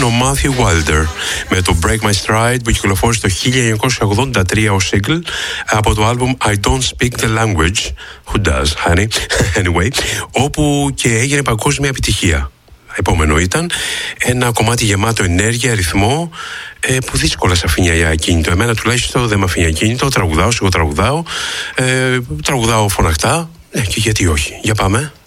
ήταν ο Matthew Wilder με το Break My Stride που κυκλοφόρησε το 1983 ως single από το album I Don't Speak the Language. Who does, honey? Anyway, όπου και έγινε παγκόσμια επιτυχία. Επόμενο ήταν ένα κομμάτι γεμάτο ενέργεια, ρυθμό, που δύσκολα σε αφήνει ακίνητο. Εμένα τουλάχιστον δεν με αφήνει ακίνητο. Τραγουδάω, σιγοτραγουδάω, τραγουδάω φωναχτά. Και γιατί όχι. Για πάμε.